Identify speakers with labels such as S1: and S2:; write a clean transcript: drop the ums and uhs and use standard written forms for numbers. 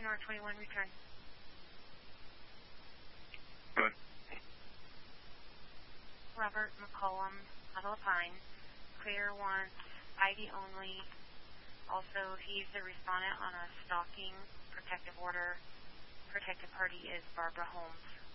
S1: R21, return.
S2: Good.
S1: Robert McCollum, Adelepine. Clear wants ID only. Also, he's the respondent on a stalking protective order. Protective party is Barbara Holmes.